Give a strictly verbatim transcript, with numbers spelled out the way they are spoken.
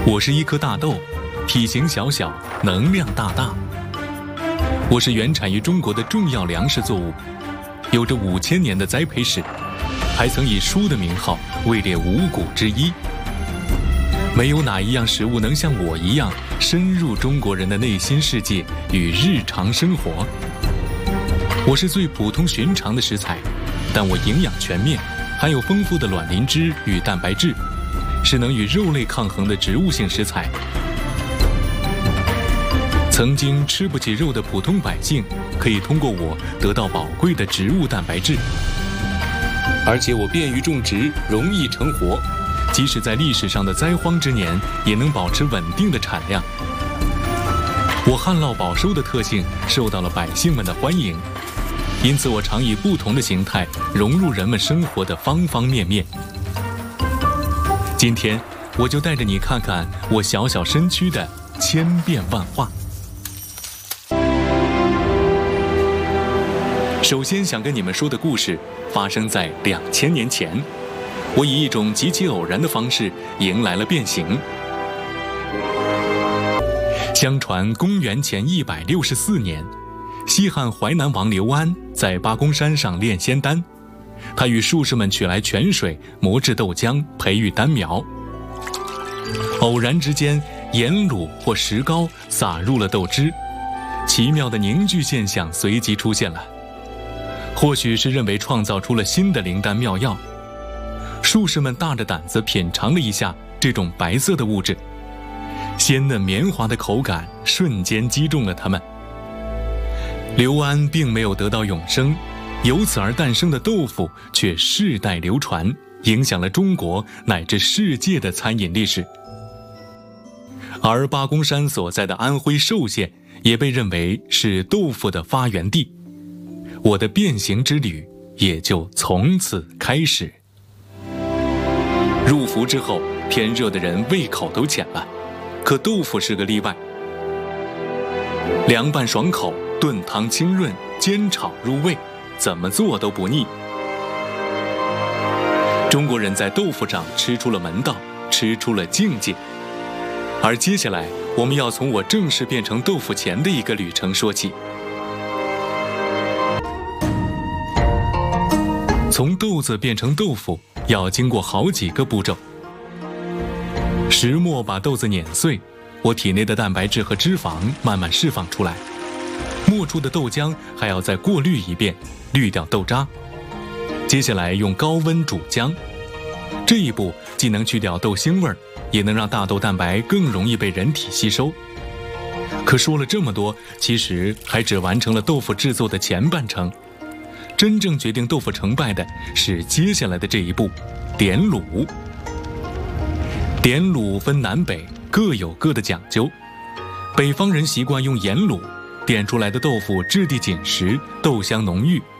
我是一颗大豆，体型小小，能量大大。我是原产于中国的重要粮食作物，有着五千年的栽培史，还曾以书的名号位列五谷之一。没有哪一样食物能像我一样深入中国人的内心世界与日常生活。我是最普通寻常的食材，但我营养全面，含有丰富的卵磷脂与蛋白质，是能与肉类抗衡的植物性食材。曾经吃不起肉的普通百姓，可以通过我得到宝贵的植物蛋白质。而且我便于种植，容易成活，即使在历史上的灾荒之年，也能保持稳定的产量。我旱涝保收的特性受到了百姓们的欢迎，因此我常以不同的形态融入人们生活的方方面面。今天我就带着你看看我小小身躯的千变万化。首先想跟你们说的故事发生在两千年前，我以一种极其偶然的方式迎来了变形。相传公元前一百六十四年，西汉淮南王刘安在八公山上炼仙丹，他与术士们取来泉水磨制豆浆，培育丹苗。偶然之间，盐卤或石膏洒入了豆汁，奇妙的凝聚现象随即出现了。或许是认为创造出了新的灵丹妙药，术士们大着胆子品尝了一下这种白色的物质，鲜嫩绵滑的口感瞬间击中了他们。刘安并没有得到永生，由此而诞生的豆腐却世代流传，影响了中国乃至世界的餐饮历史。而八公山所在的安徽寿县也被认为是豆腐的发源地。我的变形之旅也就从此开始。入伏之后，天热的人胃口都浅了，可豆腐是个例外。凉拌爽口，炖汤清润，煎炒入味，怎么做都不腻。中国人在豆腐上吃出了门道，吃出了境界。而接下来，我们要从我正式变成豆腐前的一个旅程说起。从豆子变成豆腐，要经过好几个步骤。石磨把豆子碾碎，我体内的蛋白质和脂肪慢慢释放出来。磨出的豆浆还要再过滤一遍，滤掉豆渣。接下来用高温煮浆，这一步既能去掉豆腥味儿，也能让大豆蛋白更容易被人体吸收。可说了这么多，其实还只完成了豆腐制作的前半程。真正决定豆腐成败的是接下来的这一步，点卤。点卤分南北，各有各的讲究。北方人习惯用盐卤，点出来的豆腐质地紧实，豆香浓郁，